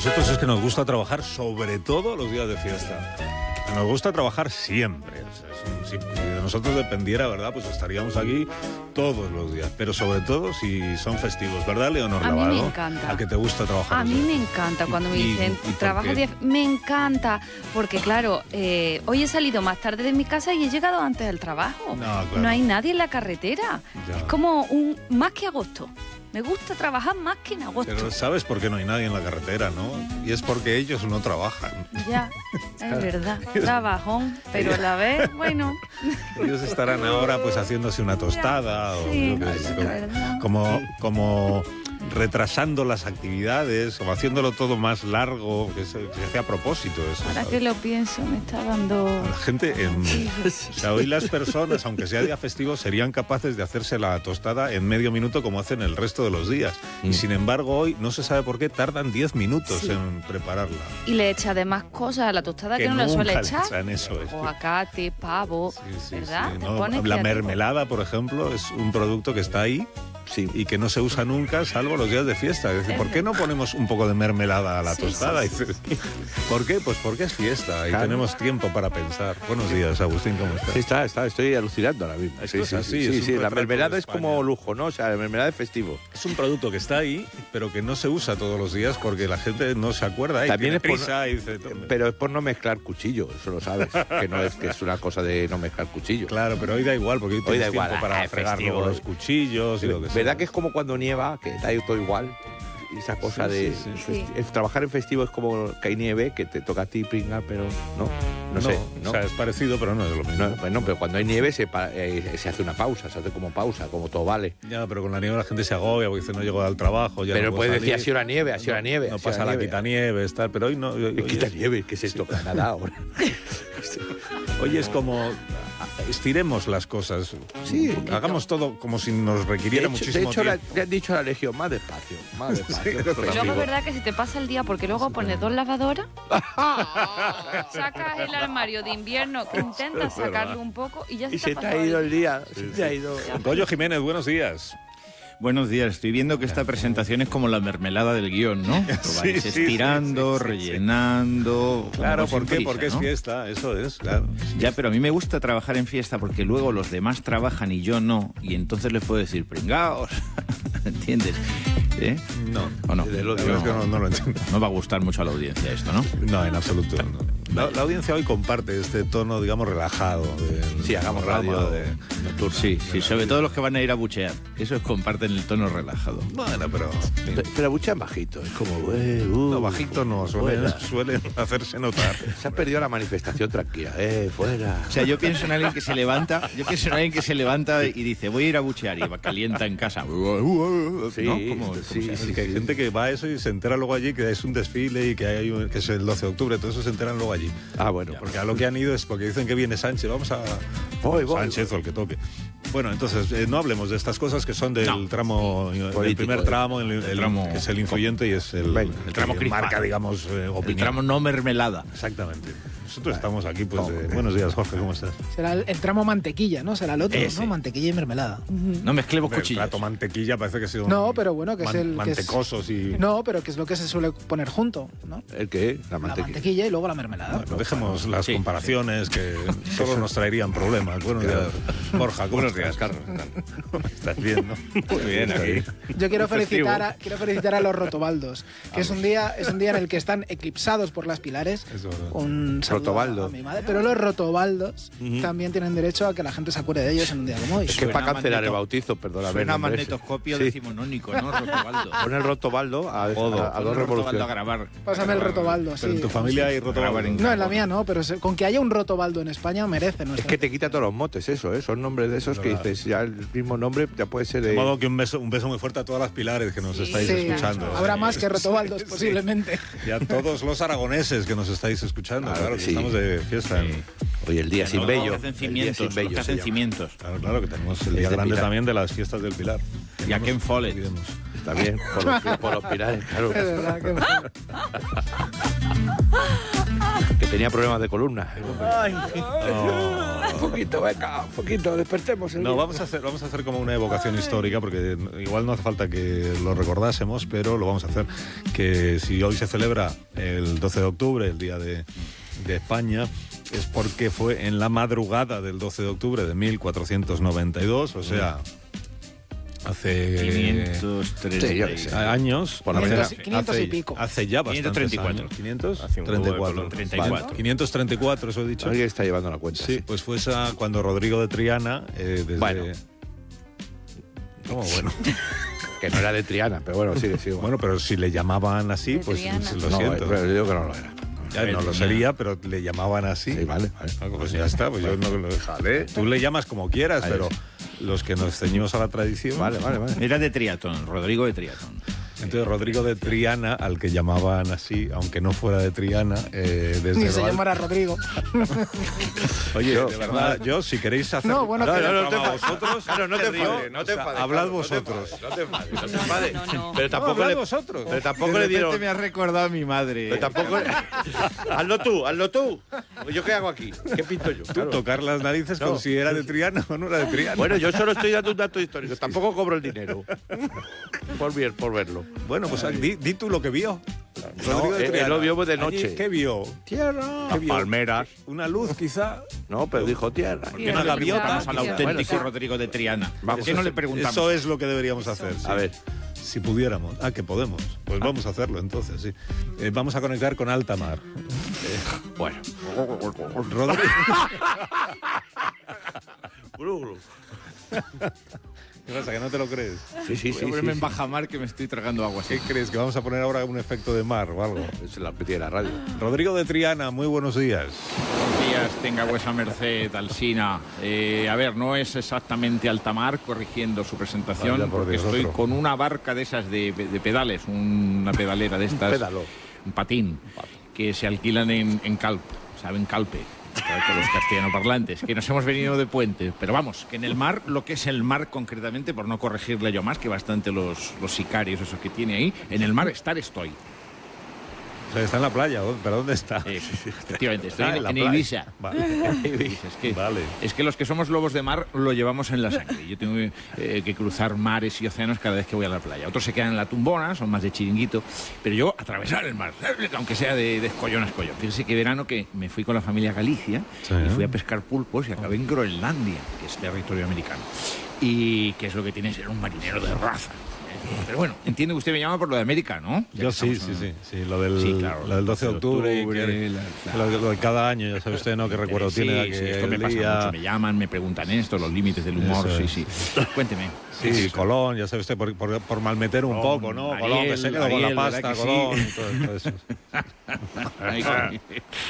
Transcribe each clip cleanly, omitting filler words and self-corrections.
nosotros es que nos gusta trabajar sobre todo los días de fiesta. Nos gusta trabajar siempre. O sea, si de nosotros dependiera, ¿verdad? Pues estaríamos aquí todos los días. Pero sobre todo si son festivos, ¿verdad, Leonor Lavado? A mí me encanta. ¿A que te gusta trabajar? A mí me encanta cuando me dicen, trabajas 10... Me encanta, porque claro, hoy he salido más tarde de mi casa y he llegado antes del trabajo. No, claro. No hay nadie en la carretera. Ya. Es como más que agosto. Me gusta trabajar más que en agosto. Pero ¿sabes por qué no hay nadie en la carretera, no? Y es porque ellos no trabajan. Ya, es verdad. Trabajón, pero a la vez, bueno. Ellos estarán ahora pues haciéndose una tostada Sí, o yo qué sé, es verdad. como retrasando las actividades o haciéndolo todo más largo, que se hace a propósito eso. Ahora ¿sabes? que lo pienso, me está dando... La gente, o sea, hoy las personas, aunque sea día festivo, serían capaces de hacerse la tostada en medio minuto como hacen el resto de los días. Y sin embargo hoy, no se sabe por qué, tardan 10 minutos en prepararla. Y le echa además cosas a la tostada que no le suele nunca echar. echan, eso es. Aguacate, pavo, ¿verdad? sí, Te ¿no? pones La creativo. mermelada, por ejemplo, es un producto que está ahí. Sí. Y que no se usa nunca, salvo los días de fiesta. Es decir, ¿por qué no ponemos un poco de mermelada a la Sí, tostada? sí, sí. ¿Por qué? Pues porque es fiesta y Claro. tenemos tiempo para pensar. Buenos días, Agustín, ¿cómo estás? Sí, estoy alucinando ahora mismo. Es cosa así, es un la retrato mermelada de es como España. lujo, ¿no? O sea, la mermelada es festivo. Es un producto que está ahí, pero que no se usa todos los días porque la gente no se acuerda y También tiene es por- prisa y dice... Pero es por no mezclar cuchillo, eso lo sabes. que es una cosa de no mezclar cuchillo. Claro, pero hoy da igual porque hoy Hoy tienes da igual, tiempo para es fregar festivo. luego los cuchillos y lo que sea. ¿Verdad que es como cuando nieva, que da todo igual? Y esa cosa Sí, de... sí, sí. Trabajar en festivo es como que hay nieve, que te toca a ti pringar, pero no sé. ¿no? O sea, es parecido, pero no es lo mismo. No, pues no, pero cuando hay nieve se hace una pausa, se hace como pausa, como todo vale. Ya, pero con la nieve la gente se agobia porque dice no llego al trabajo. Ya Pero no puedo puedes decir, salir. ha sido la nieve, ha sido la nieve. No ha sido pasa la nieve. quitanieves, tal, pero hoy no. Hoy Quita nieve, ¿qué es esto? Canadá ahora. hoy es como estiremos las cosas. Sí. Hagamos todo como si nos requiriera muchísimo de hecho tiempo. le han dicho a la Legión, más despacio, más despacio. Sí, esto pero es Luego festivo. es verdad que si te pasa el día, porque luego pones 2 lavadoras, sacas el armario de invierno, intentas sacarlo un poco y ya Y se se te te ha ha pasado ido el el día, se te ha ido. Goyo Jiménez, buenos días. Buenos días, estoy viendo que esta presentación es como la mermelada del guión, ¿no? Lo Sí, vais sí, estirando, sí, sí, sí. rellenando... Claro, como ¿por sin qué? Porque prisa, es ¿no? fiesta, eso es, claro. Ya, pero a mí me gusta trabajar en fiesta porque luego los demás trabajan y yo no, y entonces les puedo decir, pringaos, ¿entiendes? ¿Eh? No, ¿O no? la verdad es que no lo entiendo. No va a gustar mucho a la audiencia esto, ¿no? No, en absoluto. No. La audiencia hoy comparte este tono, digamos, relajado. Sí, hagamos programa radio nocturna. Sí, sí, sobre todo los que van a ir a buchear. Esos comparten el tono relajado. Bueno, pero... Pero buchean bajito, es como... No, bajito no, suelen hacerse notar. Se ha perdido la manifestación tranquila, fuera. O sea, yo pienso en alguien que se levanta, y dice, voy a ir a buchear, y va calienta en casa. Sí, ¿no? ¿Cómo sí, se hace? Es que hay gente que va a eso y se entera luego allí que es un desfile y que que es el 12 de octubre, todo eso se enteran luego allí. Ah, bueno. Porque a lo que han ido es porque dicen que viene Sánchez, vamos a... Voy. Sánchez o el que toque. Bueno, entonces, no hablemos de estas cosas que son del tramo, del Político, primer tramo, el tramo- que es el influyente y es el tramo que crispado. marca, digamos, El opinión. tramo no mermelada. Exactamente. Nosotros estamos aquí, pues, buenos días, Jorge, ¿cómo estás? Será el tramo mantequilla, ¿no? Será el otro, Ese. ¿no? Mantequilla y mermelada. No mezclemos El cuchillos. plato mantequilla parece que ha sido No, pero bueno, que es el... que es- mantecosos y... No, pero que es lo que se suele poner junto, ¿no? ¿El qué? La La mantequilla. mantequilla y luego la mermelada. Bueno, dejemos las Sí, comparaciones que solo nos traerían problemas. Buenos días, Borja. ¿cómo Buenos estás? días, Carlos. ¿Estás bien, no? Muy bien, aquí. Yo quiero Festivo. felicitar a los rotobaldos, que es un día en el que están eclipsados por las pilares. Eso es verdad. Un saludo Rotobaldo. a mi madre. Pero los rotobaldos también tienen derecho a que la gente se acuerde de ellos en un día como hoy. Es que Suena para cancelar el magneto- bautizo, perdóname. Suena el nombre ese. magnetoscopio Sí. decimonónico, ¿no, Rotobaldo? Pon el rotobaldo a Jodo, dos pon el Rotobaldo a revoluciones. grabar. Pásame el rotobaldo, sí. Pero en tu familia hay Grabar en- rotobaldo. No, en la mía no, pero con que haya un rotobaldo en España merece Es nuestra... que te quita todos los motes eso, ¿eh? Son nombres de esos que Verdad. dices, ya el mismo nombre ya puede ser De de... modo que un beso muy fuerte a todas las pilares que nos estáis Sí, escuchando. habrá más que rotobaldos, posiblemente. Y a todos los aragoneses que nos estáis escuchando. Claro Claro, que que sí. estamos de fiesta. Hoy el día sin Los bello. que hacen El día cimientos, sin los bello que se hacen llama. cimientos. Claro que tenemos el día Es de grande Pilar. también de las fiestas del Pilar. Y a Ken Follett. Olvidemos. Está bien, por los pilares, claro. Es verdad que... Que tenía problemas de columna. Ay, un poquito, venga, un poquito, despertemos el No, día. vamos a hacer como una evocación histórica, porque igual no hace falta que lo recordásemos, pero lo vamos a hacer. Que si hoy se celebra el 12 de octubre, el Día de España, es porque fue en la madrugada del 12 de octubre de 1492, o sea, hace 530 Sí, yo qué sé. años. Por la 500, mañana. 500 y pico. Hace ya bastantes 534. años. 500, Hace un 34. 34. Vale, 534, eso he dicho. Alguien está llevando la cuenta. Sí, pues fue esa cuando Rodrigo de Triana, desde... Bueno. ¿Cómo bueno? Que no era de Triana, pero bueno, sigue. Bueno, pero si le llamaban así, De pues Triana. lo no, siento. pero yo digo que no lo era. Ya no lo sería, pero le llamaban así. Sí, vale. Ah, pues ya está, pues yo no lo dejaré. Tú le llamas como quieras, Ahí pero los que nos ceñimos a la tradición. Vale. Era de Triatón, Rodrigo de Triatón. Entonces Rodrigo de Triana, al que llamaban así, aunque no fuera de Triana, desde Ni se Val- llamara Rodrigo. Oye, de verdad, yo si queréis hacer No, bueno, hacer no, el no te programa enfades. vosotros, Claro, no te río, enfades, no te o sea, enfades. hablad Carlos, vosotros. No te enfades. No. Pero tampoco hablad le... vosotros. Pero tampoco le dieron... me has recordado a mi madre. Pero tampoco... hazlo tú. ¿Yo qué hago aquí? ¿Qué pinto yo? Tú Claro. tocar las narices No. con si era de Triana o no era de Triana. Bueno, yo solo estoy dando un dato histórico. Tampoco cobro el dinero. Por verlo. Bueno, pues di tú lo que vio. No, Rodrigo de él Triana. lo vio de Allí, noche. ¿Qué vio? Tierra. ¿Qué vio? Palmeras. Una luz, quizá. No, pero dijo tierra. ¿Por qué no le gaviota. preguntamos al Bueno, auténtico sí. Rodrigo de Triana? Vamos ¿Por qué a no le hacer- preguntamos? Eso es lo que deberíamos hacer. sí. A ver. Si pudiéramos. Ah, que podemos. Pues vamos a hacerlo entonces, sí. Vamos a conectar con alta mar. Bueno. Rodrigo. ¿Qué pasa, que no te lo crees? Sí. Voy a ponerme en bajamar que me estoy tragando agua. ¿Qué crees? ¿Que vamos a poner ahora un efecto de mar o algo? Es la petilla de la radio. Rodrigo de Triana, muy buenos días. Buenos días, tenga vuesa merced, Alsina. A ver, no es exactamente altamar, corrigiendo su presentación, Vaya por porque Dios, estoy otro. con una barca de esas de pedales, una pedalera de estas. Pédalo. Un patín, que se alquilan en Calpe, ¿saben? Calpe. Con los castellanoparlantes, que nos hemos venido de puente. Pero vamos, que en el mar, lo que es el mar concretamente, por no corregirle yo más, que bastante los sicarios, esos que tiene ahí, en el mar estoy. O sea, está en la playa, ¿pero dónde está? Efectivamente, estoy Ah, la en playa. Ibiza. Vale. Vale. Es que los que somos lobos de mar lo llevamos en la sangre. Yo tengo que cruzar mares y océanos cada vez que voy a la playa. Otros se quedan en la tumbona, son más de chiringuito, pero yo atravesar el mar, aunque sea de escollón a escollón. Fíjense que verano que me fui con la familia a Galicia Sí. y fui a pescar pulpos y acabé en Groenlandia, que es territorio americano. Y que es lo que tiene ser un marinero de raza. Pero bueno, entiendo que usted me llama por lo de América, ¿no? Ya Yo que sí, estamos sí. Lo del, Sí, claro, lo del 12 de octubre. claro. Lo de cada año, ya sabe usted, ¿no? ¿Qué recuerdo Sí, tiene? sí, que esto me el pasa día- mucho. Me llaman, me preguntan esto, los límites del humor, Eso sí, es. sí. Cuénteme. Sí, Colón, ya sabe usted, por malmeter un Colón, poco, ¿no? Ariel, Colón, que se quedó con la Ariel, pasta, ¿verdad que Colón, sí? todo eso. Ay,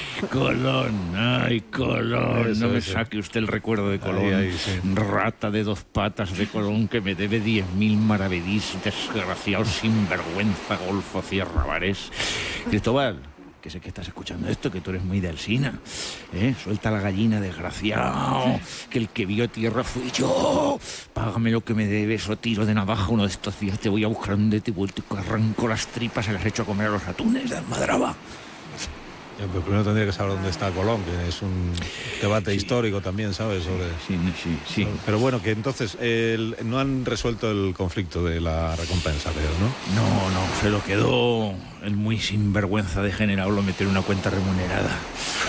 Colón, Eso, no me eso. saque usted el recuerdo de Colón. Ahí, sí. Rata de dos patas de Colón que me debe 10.000 maravedís, desgraciado, sinvergüenza, golfo, cierra bares. Cristóbal, que sé que estás escuchando esto, que tú eres muy de Alsina. Suelta la gallina, desgraciado, que el que vio tierra fui yo. Págame lo que me debes o tiro de navaja uno de estos días. Te voy a buscar un te vuelto y arranco las tripas y las echo a comer a los atunes de Almadraba. Ya, pero primero tendría que saber dónde está Colón, que es un debate histórico también, ¿sabes? Sobre... Sí. Pero bueno, que entonces no han resuelto el conflicto de la recompensa, creo, ¿no? No, se lo quedó el muy sinvergüenza degenerado, lo metió en una cuenta remunerada.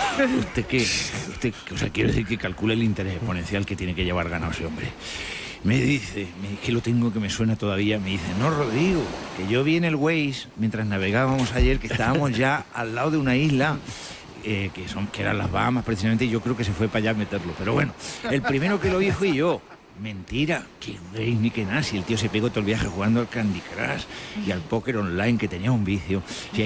O sea, quiero decir que calcule el interés exponencial que tiene que llevar ganado ese hombre. Me dice, que lo tengo que me suena todavía, me dice, no, Rodrigo, que yo vi en el Waze, mientras navegábamos ayer, que estábamos ya al lado de una isla, que eran las Bahamas precisamente, y yo creo que se fue para allá a meterlo. Pero bueno, el primero que lo vi fui yo. Mentira, que Waze ni que nada, si el tío se pegó todo el viaje jugando al Candy Crush y al póker online, que tenía un vicio. Si